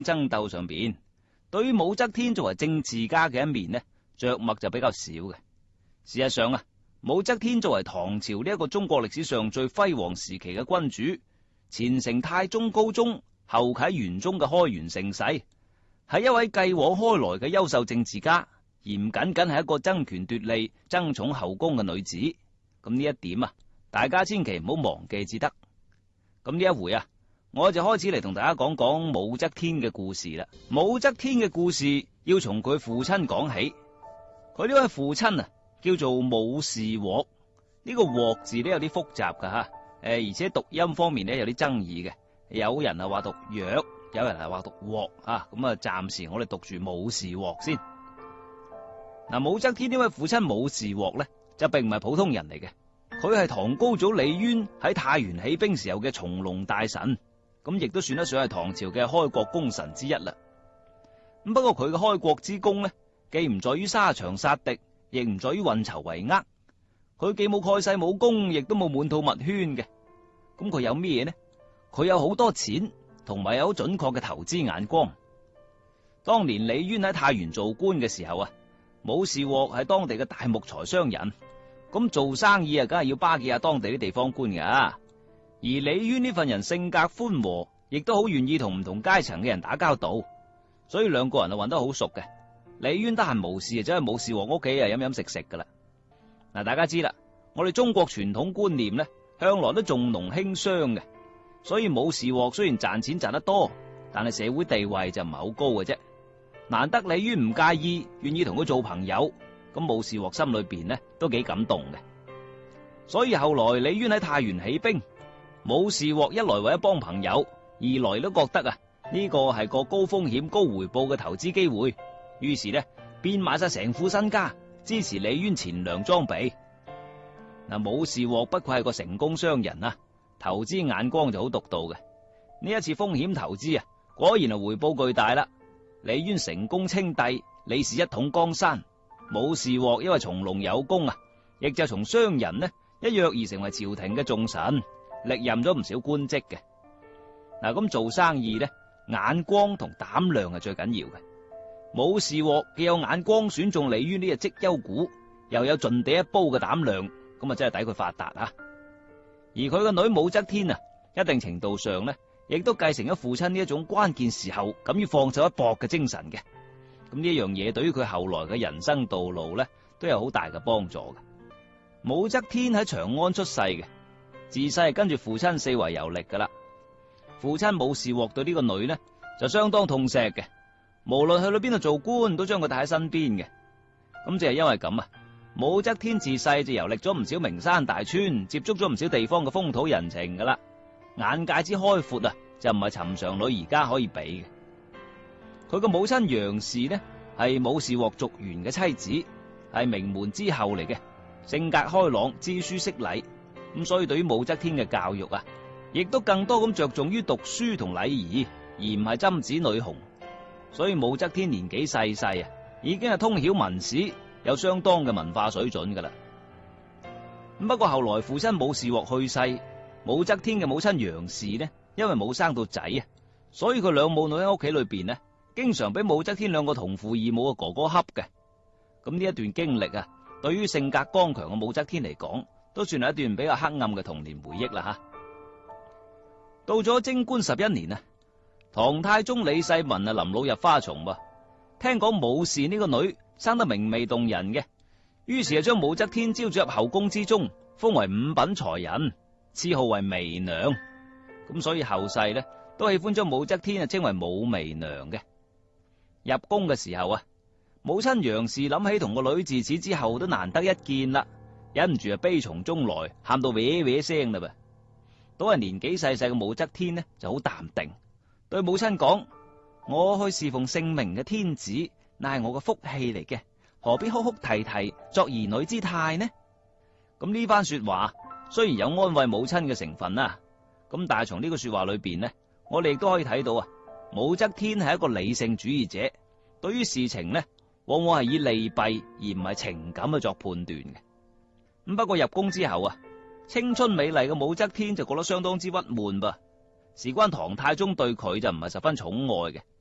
爭鬥上邊，對於武則天作為政治家嘅一面呢，着墨就比較少嘅。事實上啊，武則天作為唐朝呢一個中國歷史上最輝煌時期嘅君主，前承太宗高宗，後啟玄宗嘅開元盛世，係一位繼往開來嘅優秀政治家，而唔僅僅係一個爭權奪利、爭寵後宮嘅女子。咁呢一點啊，大家千祈唔好忘記至得。咁呢一回啊，我就開始嚟同大家講講武則天嘅故事啦。武則天嘅故事要從佢父親講起。佢呢位父親啊，叫做武士鑊。呢個鑊字呢有啲複雜噶吓，而且讀音方面呢有啲爭議嘅。有人係話讀藥，有人係話讀鑊啊。咁啊，暫時我哋讀住武士鑊先。嗱，武則天呢位父親武士鑊呢，就並唔係普通人嚟嘅。佢係唐高祖李淵喺太原起兵時候嘅從龍大臣，咁亦都算得上係唐朝嘅開國功臣之一啦。咁不過佢嘅開國之功呢，既唔在於沙場殺敵，亦唔在於運籌帷幄。佢既冇蓋世武功，亦都冇滿肚密圈嘅。咁佢有咩呢？佢有好多錢，同埋有好準確嘅投資眼光。當年李淵喺太原做官嘅時候啊，武士鑊係當地嘅大木材商人，咁做生意啊，梗係要巴結下當地啲地方官噶。而李淵呢份人性格寬和，亦都好願意同唔同階層嘅人打交道，所以兩個人啊混得好熟嘅。李淵得閒無事啊，走去武士鑊屋企啊飲飲食食噶啦。嗱，大家知啦，我哋中國傳統觀念呢，向來都重農輕商嘅，所以武士鑊雖然賺錢賺得多，但係社會地位就唔係好高嘅啫。難得李淵唔介意，願意同佢做朋友，咁武士鑊心裏邊呢都幾感動嘅。所以後來李淵喺太原起兵，武士鑊一來為咗幫朋友，二來都覺得啊呢個係個高風險高回報嘅投資機會，於是呢變買晒成副身家支持李淵錢糧裝備。嗱，武士鑊不愧係個成功商人啊，投資眼光就好獨到嘅。呢一次風險投資啊，果然係回報巨大啦。李淵成功稱帝，李氏一統江山。武士鑊因為從龍有功啊，亦就從商人呢一躍而成為朝廷嘅重臣，歷任咗唔少官職嘅。嗱，咁做生意呢，眼光同膽量係最緊要嘅。武士鑊既有眼光選中李淵呢隻績優股，又有盡地一煲嘅膽量，咁啊真係抵佢發達啊！而佢個女武則天啊，一定程度上呢，亦都繼承咗父親呢一種關鍵時候敢於放手一搏嘅精神嘅。咁呢一樣嘢對於佢後來嘅人生道路呢，都有好大嘅幫助嘅。武則天喺長安出世嘅，自細係跟住父親四圍遊歷噶啦。父親武士鑊對呢個女呢，就相當痛錫嘅，無論去到邊度做官，都將佢帶喺身邊嘅。咁就係因為咁啊，武則天自細就遊歷咗唔少名山大川，接觸咗唔少地方嘅風土人情噶啦，眼界之開闊啊，就唔係尋常女而家可以比嘅。佢個母親楊氏呢，係武士鑊族員嘅妻子，係名門之後嚟嘅，性格開朗，知書識禮，咁所以對於武則天嘅教育啊，亦都更多咁着重於讀書同禮儀，而唔係針指女紅。所以武則天年紀細細啊，已經係通曉文史，有相當嘅文化水準噶啦。不過後來父親武士鑊去世，武則天嘅母親楊氏呢，因為冇生到仔啊，所以佢兩母女喺屋企裏邊呢，經常俾武則天兩個同父異母嘅哥哥恰嘅。咁呢一段經歷啊，對於性格剛強嘅武則天嚟講，都算係一段比較黑暗嘅童年回憶啦吓。到咗貞觀11年啊，唐太宗李世民啊臨老入花叢噃，聽講武氏呢個女生得明媚動人嘅，於是就將武則天招咗入後宮之中，封為五品才人，賜號為媚娘。咁所以後世呢，都喜歡將武則天啊稱為武媚娘嘅。入宮嘅時候啊，母親楊氏諗起同個女自此之後都難得一見啦，忍唔住啊悲從中來，喊到嗟嗟聲啦噃。都係年紀細細嘅武則天呢就好淡定，對母親講：我去侍奉聖明嘅天子，乃係我嘅福氣嚟嘅，何必哭哭啼啼作兒女之態呢？咁呢番說話雖然有安慰母親嘅成分啦，咁但係從呢個說話裏邊呢，我哋亦都可以睇到啊，武則天係一個理性主義者，對於事情呢，往往係以利弊而唔係情感去作判斷嘅。咁不過入宮之後啊，青春美麗嘅武則天就覺得相當之鬱悶噃。事關唐太宗對佢就唔係十分寵愛嘅，